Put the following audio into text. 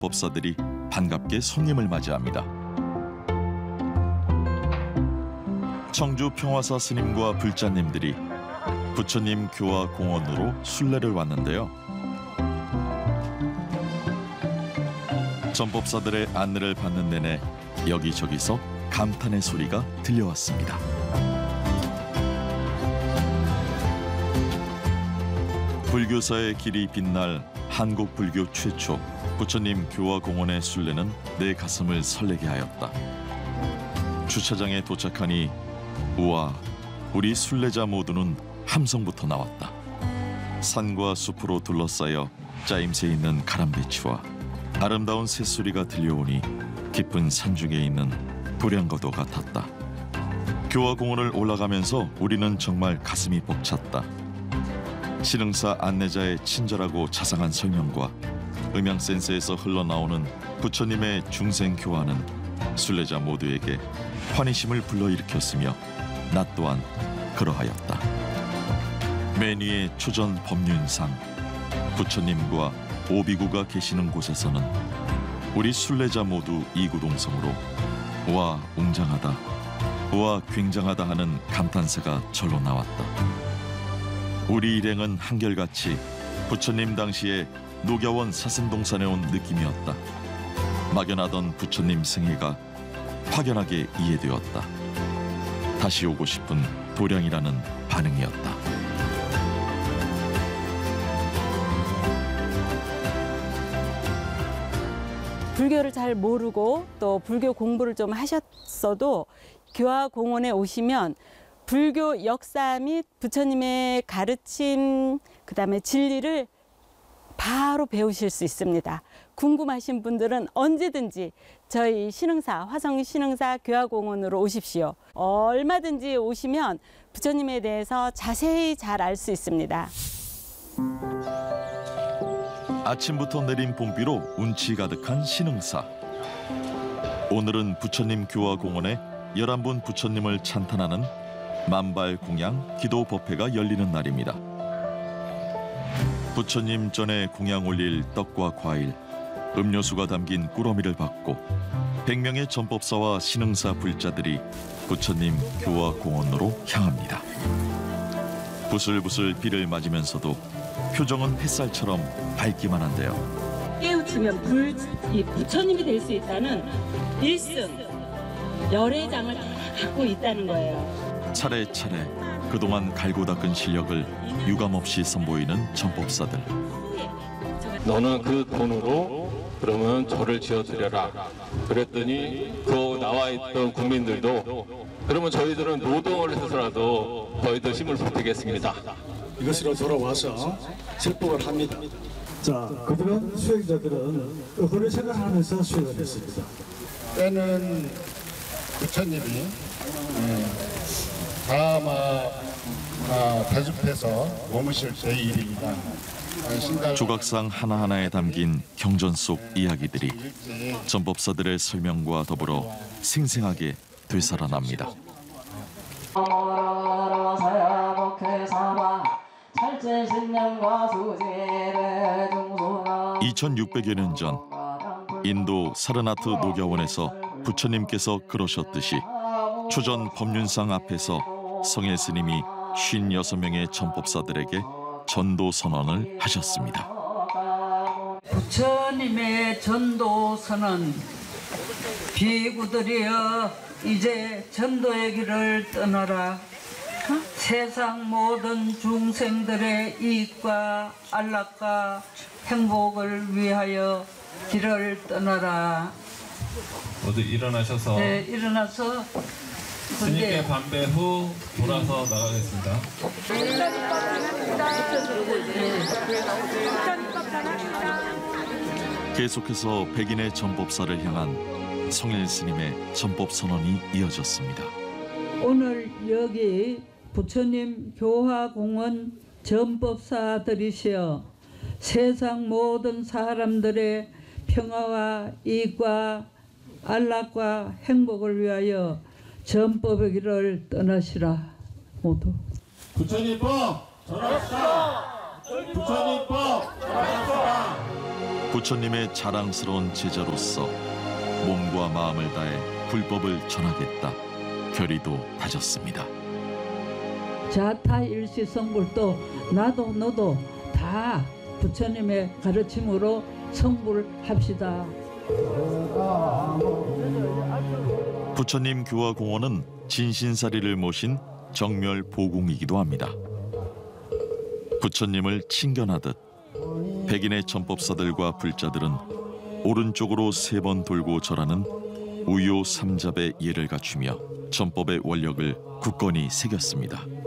법사들이 반갑게 손님을 맞이합니다. 청주 평화사 스님과 불자님들이 부처님 교화 공원으로 순례를 왔는데요. 전법사들의 안내를 받는 내내 여기저기서 감탄의 소리가 들려왔습니다. 불교사의 길이 빛날 한국 불교 최초 부처님 교화 공원의 순례는 내 가슴을 설레게 하였다. 주차장에 도착하니 우와, 우리 순례자 모두는 함성부터 나왔다. 산과 숲으로 둘러싸여 짜임새 있는 가람배치와 아름다운 새소리가 들려오니 깊은 산중에 있는 도량거도 같았다. 교화공원을 올라가면서 우리는 정말 가슴이 벅찼다. 신흥사 안내자의 친절하고 자상한 설명과 음향 센서에서 흘러나오는 부처님의 중생 교화는 순례자 모두에게 환희심을 불러일으켰으며 나 또한 그러하였다. 맨 위에 초전 법륜상 부처님과 오비구가 계시는 곳에서는 우리 순례자 모두 이구동성으로 와 웅장하다, 와 굉장하다 하는 감탄사가 절로 나왔다. 우리 일행은 한결같이 부처님 당시에 녹야원 사슴동산에 온 느낌이었다. 막연하던 부처님 승혜가 확연하게 이해되었다. 다시 오고 싶은 도량이라는 반응이었다. 불교를 잘 모르고 또 불교 공부를 좀 하셨어도 교화공원에 오시면 불교 역사 및 부처님의 가르침, 그다음에 진리를 바로 배우실 수 있습니다. 궁금하신 분들은 언제든지 저희 신흥사, 화성 신흥사 교화공원으로 오십시오. 얼마든지 오시면 부처님에 대해서 자세히 잘 알 수 있습니다. 아침부터 내린 봄비로 운치 가득한 신흥사. 오늘은 부처님 교화공원에 11분 부처님을 찬탄하는 만발 공양 기도 법회가 열리는 날입니다. 부처님 전에 공양 올릴 떡과 과일, 음료수가 담긴 꾸러미를 받고 100명의 전법사와 신흥사 불자들이 부처님 교화공원으로 향합니다. 부슬부슬 비를 맞으면서도 표정은 햇살처럼 밝기만 한데요. 깨우치면 이 부처님이 될 수 있다는 일승, 열애장을 다 갖고 있다는 거예요. 차례차례 그동안 갈고 닦은 실력을 유감없이 선보이는 전법사들. 너는 그 돈으로 그러면 절을 지어드려라. 그랬더니 그 나와 있던 국민들도 그러면 저희들은 노동을 해서라도 저희들 힘을 보태겠습니다. 이것으로 돌아와서 슬폭을 합니다. 자, 그동안 수행자들은 그걸 생각하면서 수행을 했습니다. 때는 부처님이 다마 대접해서 머무실 때의 일입니다. 조각상 하나하나에 담긴 경전 속 이야기들이 전법사들의 설명과 더불어 생생하게 되살아납니다. 2600여 년 전 인도 사르나트 녹야원에서 부처님께서 그러셨듯이 초전 법륜상 앞에서 성일 스님이 56명의 전법사들에게 전도 선언을 하셨습니다. 부처님의 전도 선언. 비구들이여 이제 전도의 길을 떠나라. 세상 모든 중생들의 이익과 안락과 행복을 위하여 길을 떠나라. 모두 일어나셔서 네, 일어나서 스님께 반배 후 돌아서 나가겠습니다. 계속해서 백인의 전법사를 향한 성일 스님의 전법 선언이 이어졌습니다. 오늘 여기 부처님 교화공원 전법사들이시여 세상 모든 사람들의 평화와 이익과 안락과 행복을 위하여 전법의 길을 떠나시라. 모두 부처님법 전합시다. 부처님법 전합시다. 부처님의 자랑스러운 제자로서 몸과 마음을 다해 불법을 전하겠다 결의도 다졌습니다. 자타일시성불도 나도 너도 다 부처님의 가르침으로 성불합시다. 부처님 교화공원은 진신사리를 모신 정멸 보궁이기도 합니다. 부처님을 친견하듯 백인의 전법사들과 불자들은 오른쪽으로 3번 돌고 절하는 우요 삼잡의 예를 갖추며 전법의 원력을 굳건히 새겼습니다.